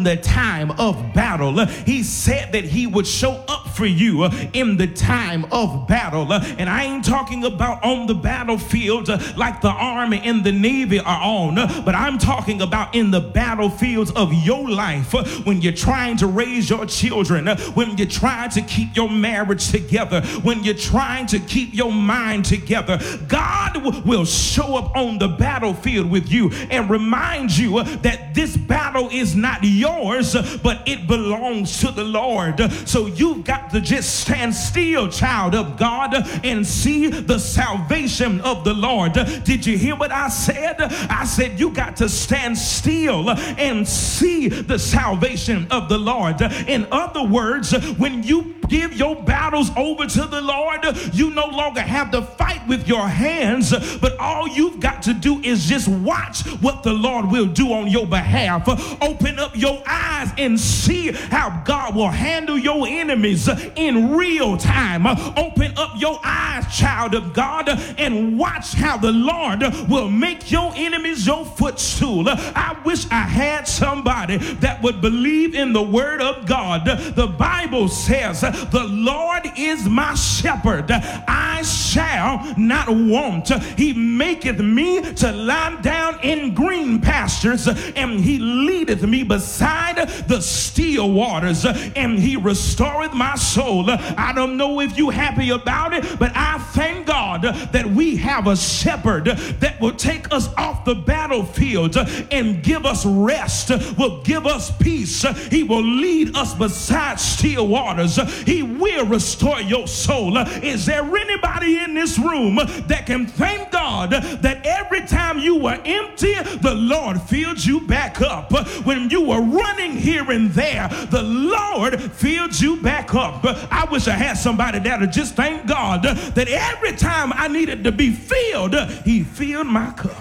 the time of battle. He said that he would show up for you in the time of battle. And I ain't talking about on the battlefield like the Army and the Navy are on, but I'm talking about in the battlefields of your life, when you're trying to raise your children, when you're trying to keep your marriage together, when you're trying to keep your mind together. God will show up on the battlefield with you and remind you that this battle is not yours, but it belongs to the Lord. So you've got to just stand still, child of God, and see the salvation of the Lord. Did you hear what I said? I said you got to stand still and see the salvation of the Lord. In other words, when you give your battles over to the Lord, you no longer have to fight with your hands, but all you've got to do is just watch what the Lord will do on your behalf. Open up your eyes and see how God will handle your enemies in real time. Open up your eyes, child of God, and watch how the Lord will make your enemies your footstool. I wish I had somebody that would believe in the word of God. The Bible says, the Lord is my shepherd, I shall not want. He maketh me to lie down in green pastures, and he leadeth me beside the still waters, and he restoreth my soul. I don't know if you're happy about it, but I thank God that we have a shepherd that will take us off the battlefield and give us rest, will give us peace. He will lead us beside still waters. He will restore your soul. Is there anybody in this room that can thank God that every time you were empty, the Lord filled you back up? When you were running here and there, the Lord filled you back up. I wish I had somebody that would just thank God that every time I needed to be filled, he filled my cup.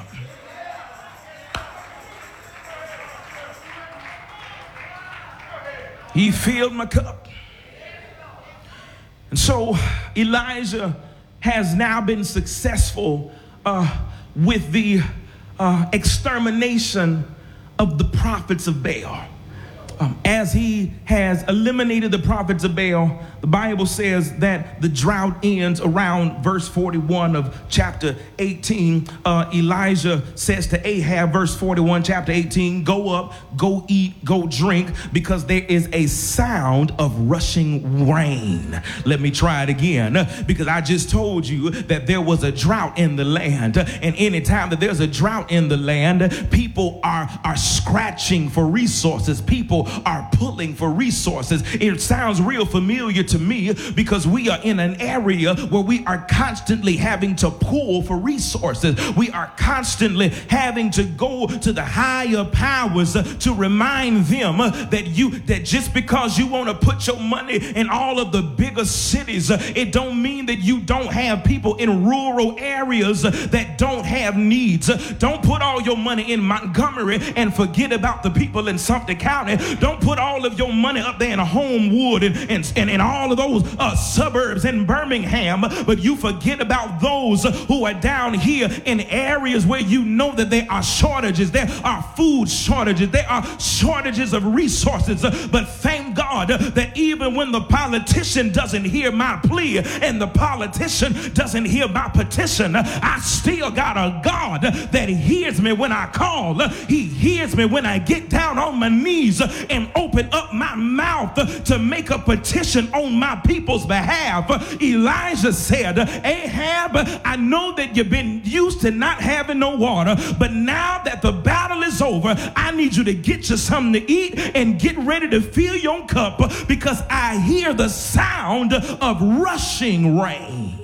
He filled my cup. And so Elijah has now been successful with the extermination of the prophets of Baal. As he has eliminated the prophets of Baal, the Bible says that the drought ends around verse 41 of chapter 18. Elijah says to Ahab, verse 41, chapter 18, go up, go eat, go drink, because there is a sound of rushing rain. Let me try it again, because I just told you that there was a drought in the land. And anytime that there's a drought in the land, people are scratching for resources. People are pulling for resources. It sounds real familiar to me because we are in an area where we are constantly having to pull for resources. We are constantly having to go to the higher powers to remind them that just because you want to put your money in all of the bigger cities, it don't mean that you don't have people in rural areas that don't have needs. Don't put all your money in Montgomery and forget about the people in Sumter County. Don't put all of your money up there in Homewood and all of those suburbs in Birmingham, but you forget about those who are down here in areas where you know that there are shortages. There are food shortages. There are shortages of resources. But thank God that even when the politician doesn't hear my plea and the politician doesn't hear my petition, I still got a God that hears me when I call. He hears me when I get down on my knees and open up my mouth to make a petition on my people's behalf. Elijah said, Ahab, I know that you've been used to not having no water, but now that the battle is over, I need you to get you something to eat and get ready to fill your cup, because I hear the sound of rushing rain.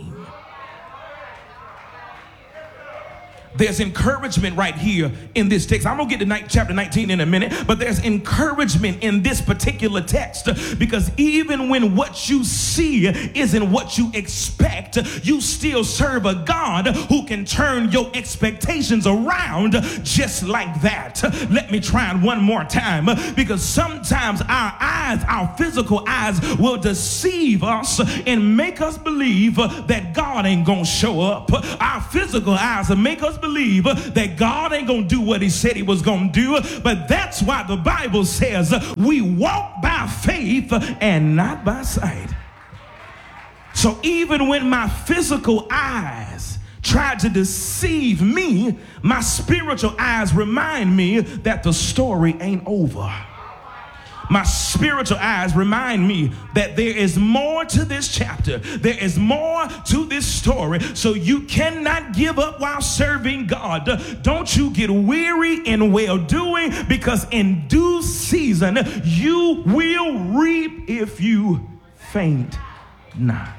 There's encouragement right here in this text. I'm going to get to chapter 19 in a minute, but there's encouragement in this particular text, because even when what you see isn't what you expect, you still serve a God who can turn your expectations around just like that. Let me try it one more time, because sometimes our eyes, our physical eyes, will deceive us and make us believe that God ain't gonna show up. Our physical eyes will make us believe that God ain't gonna do what he said he was gonna do. But that's why the Bible says we walk by faith and not by sight. So even when my physical eyes try to deceive me, my spiritual eyes remind me that the story ain't over. My spiritual eyes remind me that there is more to this chapter. There is more to this story. So you cannot give up while serving God. Don't you get weary in well-doing, because in due season you will reap if you faint not.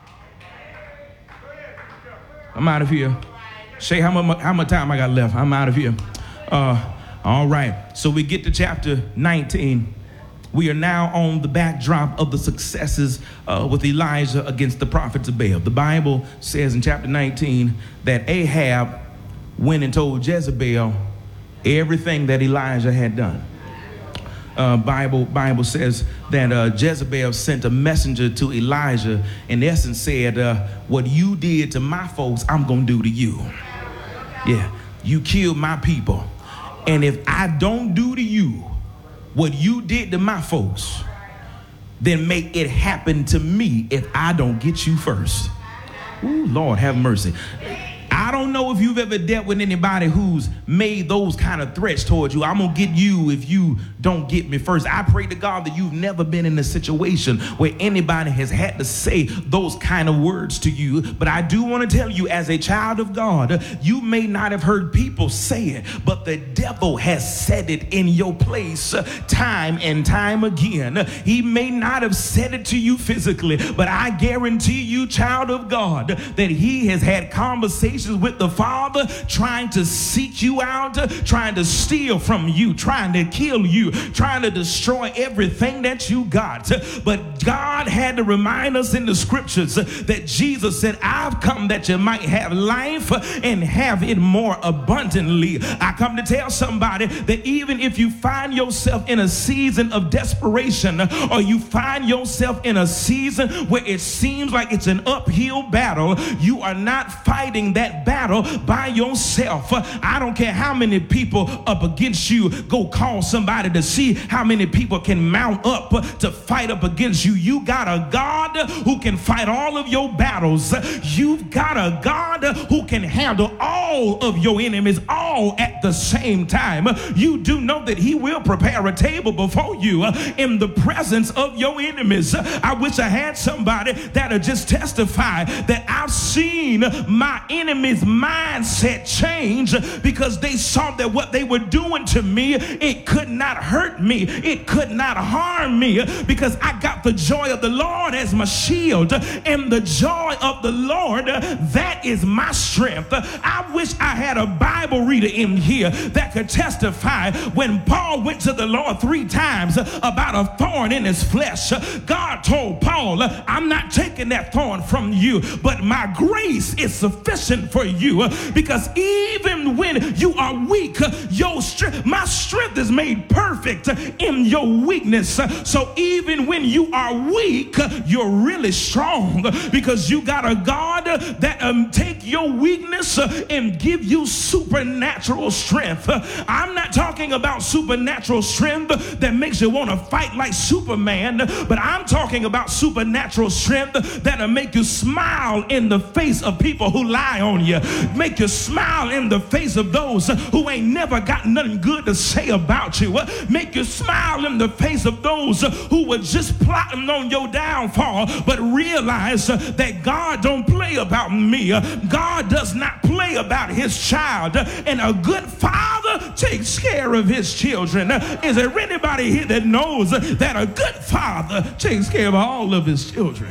I'm out of here. Shay, how much time I got left? I'm out of here. All right. So we get to chapter 19. We are now on the backdrop of the successes with Elijah against the prophets of Baal. The Bible says in chapter 19 that Ahab went and told Jezebel everything that Elijah had done. Bible says that Jezebel sent a messenger to Elijah, in essence said, what you did to my folks, I'm going to do to you. Yeah, you killed my people. And if I don't do to you what you did to my folks, then make it happen to me if I don't get you first. Ooh, Lord, have mercy. I don't know if you've ever dealt with anybody who's made those kind of threats towards you. I'm going to get you if you don't get me first. I pray to God that you've never been in a situation where anybody has had to say those kind of words to you. But I do want to tell you, as a child of God, you may not have heard people say it, but the devil has said it in your place time and time again. He may not have said it to you physically, but I guarantee you, child of God, that he has had conversations with the Father, trying to seek you out, trying to steal from you, trying to kill you, trying to destroy everything that you got. But God had to remind us in the scriptures that Jesus said, I've come that you might have life and have it more abundantly. I come to tell somebody that even if you find yourself in a season of desperation, or you find yourself in a season where it seems like it's an uphill battle, you are not fighting that battle by yourself. I don't care how many people up against you. Go call somebody to see how many people can mount up to fight up against you. You got a God who can fight all of your battles. You've got a God who can handle all of your enemies all at the same time. You do know that he will prepare a table before you in the presence of your enemies. I wish I had somebody that'll just testify that I've seen my enemies' mindset change because they saw that what they were doing to me, it could not hurt me, it could not harm me, because I got the joy of the Lord as my shield, and the joy of the Lord, that is my strength. I wish I had a Bible reader in here that could testify when Paul went to the Lord 3 times about a thorn in his flesh. God told Paul, I'm not taking that thorn from you, but my grace is sufficient for you, because even when you are weak, my strength is made perfect in your weakness. So even when you are weak, you're really strong, because you got a God that take your weakness and give you supernatural strength. I'm not talking about supernatural strength that makes you want to fight like Superman, but I'm talking about supernatural strength that'll make you smile in the face of people who lie on you, make you smile in the face of those who ain't never got nothing good to say about you, make you smile in the face of those who were just plotting on your downfall, but realize that God don't play about me. God does not play about his child, and a good father takes care of his children. Is there anybody here that knows that a good father takes care of all of his children?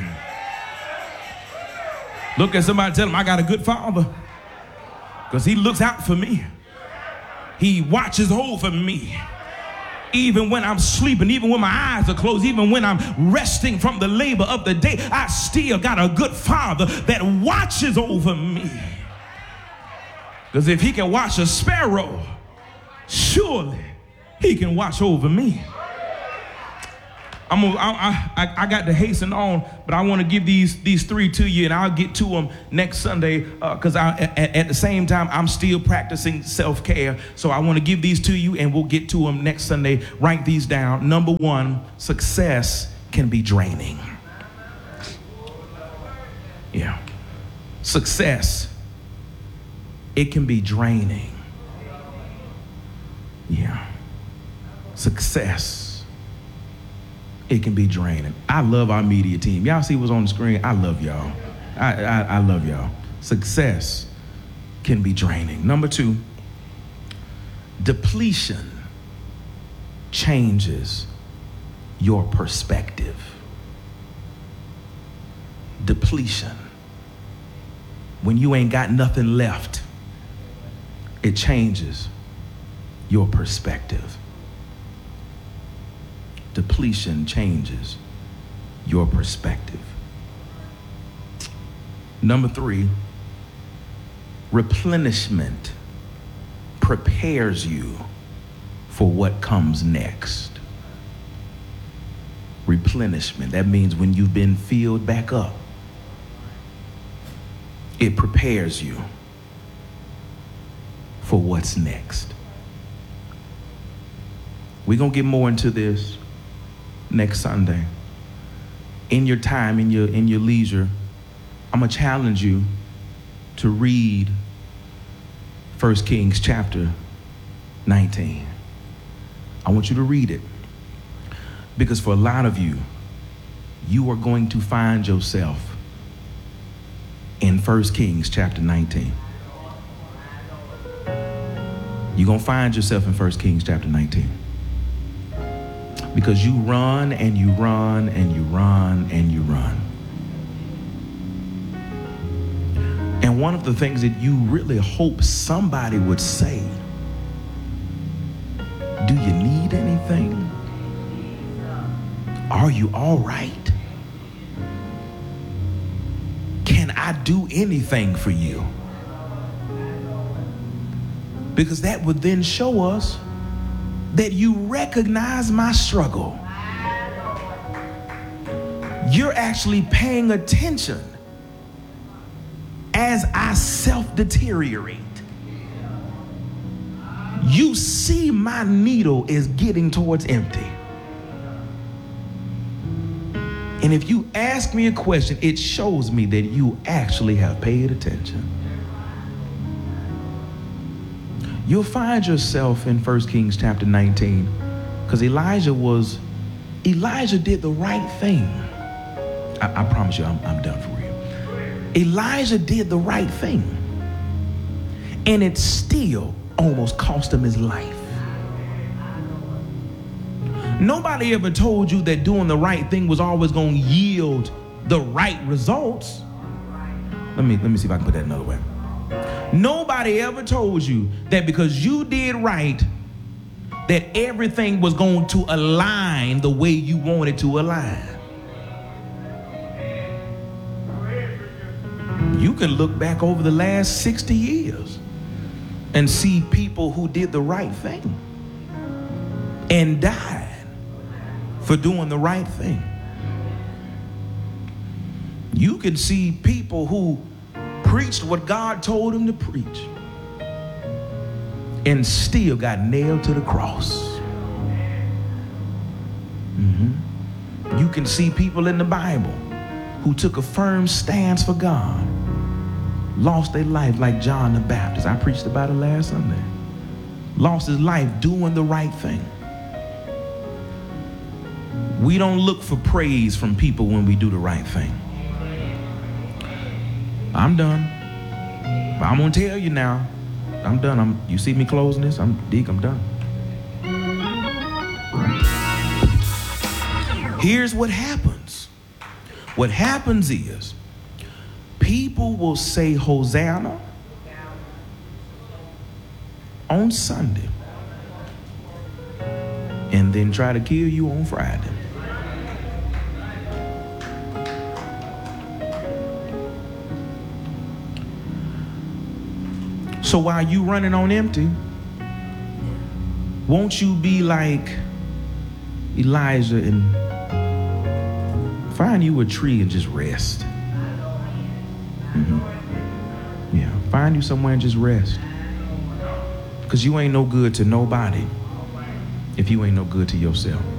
Look at somebody, tell them, I got a good father, because he looks out for me. He watches over me. Even when I'm sleeping, even when my eyes are closed, even when I'm resting from the labor of the day, I still got a good father that watches over me. Because if he can watch a sparrow, surely he can watch over me. I got to hasten on, but I want to give these three to you, and I'll get to them next Sunday because at the same time, I'm still practicing self-care. So I want to give these to you, and we'll get to them next Sunday. Write these down. Number one, success can be draining. Yeah. Success, it can be draining. Yeah. Success, it can be draining. I love our media team. Y'all see what's on the screen? I love y'all. I love y'all. Success can be draining. Number two, depletion changes your perspective. Depletion. When you ain't got nothing left, it changes your perspective. Depletion changes your perspective. Number three, replenishment prepares you for what comes next. Replenishment, that means when you've been filled back up, it prepares you for what's next. We're going to get more into this next Sunday. In your time, in your leisure, I'm going to challenge you to read 1 Kings chapter 19. I want you to read it because for a lot of you, you are going to find yourself in 1 Kings chapter 19. You're going to find yourself in 1 Kings chapter 19. Because you run and you run and you run and you run. And one of the things that you really hope somebody would say, do you need anything? Are you all right? Can I do anything for you? Because that would then show us that you recognize my struggle. You're actually paying attention as I self-deteriorate. You see my needle is getting towards empty. And if you ask me a question, it shows me that you actually have paid attention. You'll find yourself in 1 Kings chapter 19 because Elijah did the right thing. I promise you, I'm done for real. Elijah did the right thing. And it still almost cost him his life. Nobody ever told you that doing the right thing was always going to yield the right results. Let me see if I can put that another way. Nobody ever told you that because you did right, that everything was going to align the way you wanted to align. You can look back over the last 60 years and see people who did the right thing and died for doing the right thing. You can see people who preached what God told him to preach and still got nailed to the cross. You can see people in the Bible who took a firm stance for God, lost their life like John the Baptist. I preached about it last Sunday. Lost his life doing the right thing. We don't look for praise from people when we do the right thing. I'm done. But I'm going to tell you now. I'm done. You see me closing this? I'm done. Here's what happens. What happens is people will say Hosanna on Sunday and then try to kill you on Friday. So while you running on empty, won't you be like Elijah and Find you a tree and just rest. Yeah, find you somewhere and just rest. Because you ain't no good to nobody if you ain't no good to yourself.